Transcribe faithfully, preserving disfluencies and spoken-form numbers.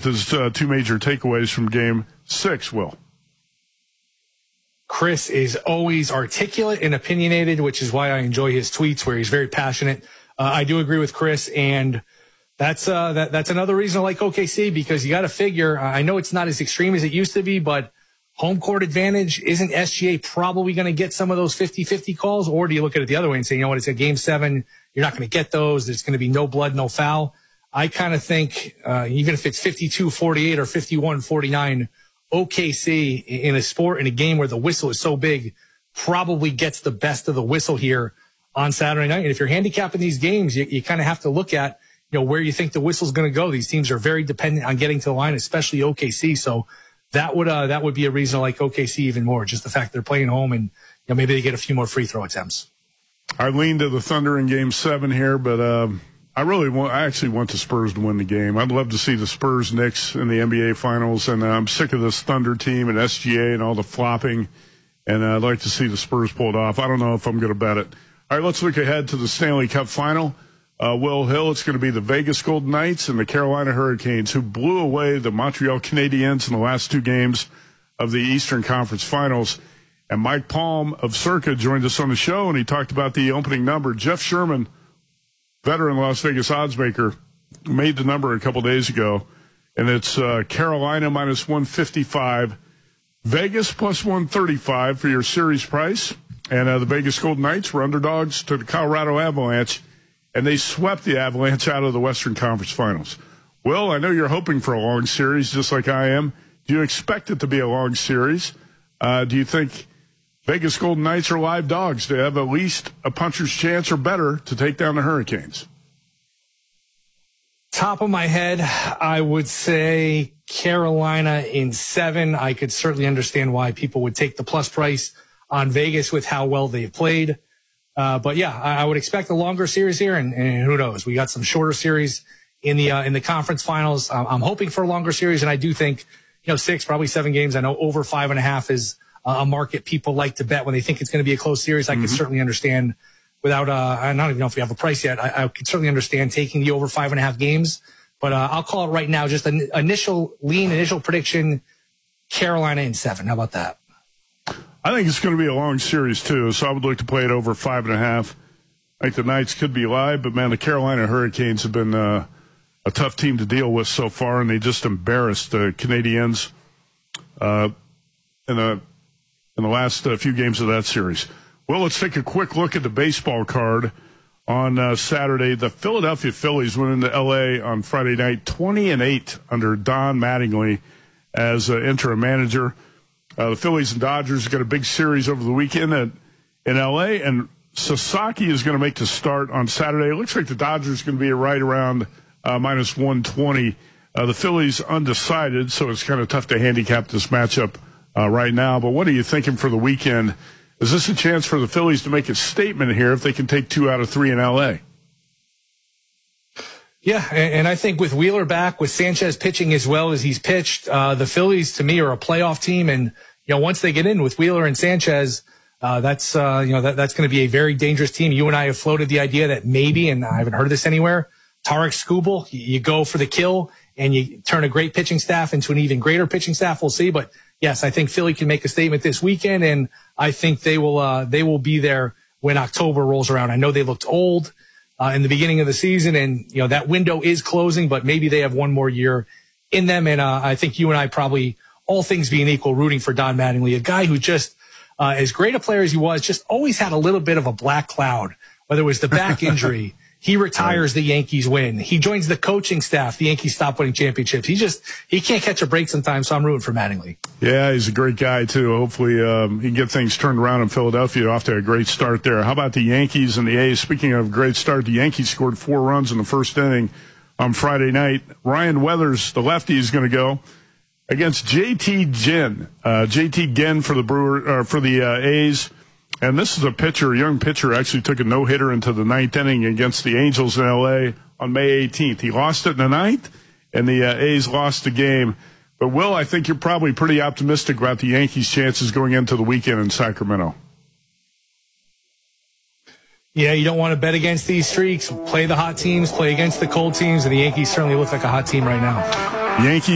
his uh, two major takeaways from Game Six, Will? Chris is always articulate and opinionated, which is why I enjoy his tweets where he's very passionate. Uh, I do agree with Chris, and that's uh, that, that's another reason I like O K C, because you got to figure, I know it's not as extreme as it used to be, but home court advantage, isn't S G A probably going to get some of those fifty-fifty calls? Or do you look at it the other way and say, you know what, it's a game seven, you're not going to get those, there's going to be no blood, no foul? I kind of think uh, even if it's fifty-two forty-eight or fifty-one forty-nine, O K C in a sport, in a game where the whistle is so big, probably gets the best of the whistle here on Saturday night. And if you're handicapping these games, you, you kind of have to look at, you know, where you think the whistle's going to go. These teams are very dependent on getting to the line, especially O K C. So that would uh, that would be a reason to like O K C even more, just the fact they're playing home and, you know, maybe they get a few more free throw attempts. I lean to the Thunder in Game Seven here, but uh, I really want. I actually want the Spurs to win the game. I'd love to see the Spurs Knicks in the N B A Finals, and uh, I'm sick of this Thunder team and S G A and all the flopping. And uh, I'd like to see the Spurs pull it off. I don't know if I'm going to bet it. All right, let's look ahead to the Stanley Cup Final. Uh, Will Hill, it's going to be the Vegas Golden Knights and the Carolina Hurricanes, who blew away the Montreal Canadiens in the last two games of the Eastern Conference Finals. And Mike Palm of Circa joined us on the show, and he talked about the opening number. Jeff Sherman, veteran Las Vegas oddsmaker, made the number a couple days ago, and it's uh, Carolina minus one fifty-five, Vegas plus one thirty-five for your series price. And uh, the Vegas Golden Knights were underdogs to the Colorado Avalanche, and they swept the Avalanche out of the Western Conference Finals. Will, I know you're hoping for a long series, just like I am. Do you expect it to be a long series? Uh, do you think Vegas Golden Knights are live dogs to have at least a puncher's chance or better to take down the Hurricanes? Top of my head, I would say Carolina in seven. I could certainly understand why people would take the plus price on Vegas with how well they've played. Uh, but yeah, I, I would expect a longer series here, and, and who knows? We got some shorter series in the uh, in the conference finals. Um, I'm hoping for a longer series, and I do think, you know, six, probably seven games. I know over five and a half is uh, a market people like to bet when they think it's going to be a close series. I mm-hmm. can certainly understand without, uh, I don't even know if we have a price yet. I, I could certainly understand taking the over five and a half games, but uh, I'll call it right now. Just an initial lean, initial prediction, Carolina in seven. How about that? I think it's going to be a long series, too, so I would look to play it over five and a half. I think the Knights could be live, but, man, the Carolina Hurricanes have been uh, a tough team to deal with so far, and they just embarrassed the Canadiens uh, in, the, in the last uh, few games of that series. Well, let's take a quick look at the baseball card on uh, Saturday. The Philadelphia Phillies went into L A on Friday night, twenty and eight under Don Mattingly as uh, interim manager. Uh, the Phillies and Dodgers got a big series over the weekend at, in L A, and Sasaki is going to make the start on Saturday. It looks like the Dodgers are going to be right around uh, minus one twenty. Uh, the Phillies undecided, so it's kind of tough to handicap this matchup uh, right now. But what are you thinking for the weekend? Is this a chance for the Phillies to make a statement here if they can take two out of three in L A? Yeah, and I think with Wheeler back, with Sanchez pitching as well as he's pitched, uh, the Phillies, to me, are a playoff team. And, you know, once they get in with Wheeler and Sanchez, uh, that's, uh, you know, that, that's going to be a very dangerous team. You and I have floated the idea that maybe, and I haven't heard this anywhere, Tarek Skubal, you go for the kill and you turn a great pitching staff into an even greater pitching staff. We'll see. But, yes, I think Philly can make a statement this weekend, and I think they will, uh, they will be there when October rolls around. I know they looked old Uh, in the beginning of the season, and, you know, that window is closing, but maybe they have one more year in them. And uh, I think you and I probably, all things being equal, rooting for Don Mattingly, a guy who just, uh, as great a player as he was, just always had a little bit of a black cloud, whether it was the back injury. He retires, the Yankees win. He joins the coaching staff. The Yankees stop winning championships. He just, he can't catch a break sometimes, so I'm rooting for Mattingly. Yeah, he's a great guy, too. Hopefully um, he can get things turned around in Philadelphia. Off to a great start there. How about the Yankees and the A's? Speaking of great start, the Yankees scored four runs in the first inning on Friday night. Ryan Weathers, the lefty, is going to go against J T Ginn. Uh, J T Ginn for the Brewer, uh, for the uh, A's. And this is a pitcher, a young pitcher, actually took a no-hitter into the ninth inning against the Angels in L A on May eighteenth. He lost it in the ninth, and the uh, A's lost the game. But, Will, I think you're probably pretty optimistic about the Yankees' chances going into the weekend in Sacramento. Yeah, you don't want to bet against these streaks. Play the hot teams, play against the cold teams, and the Yankees certainly look like a hot team right now. Yankees.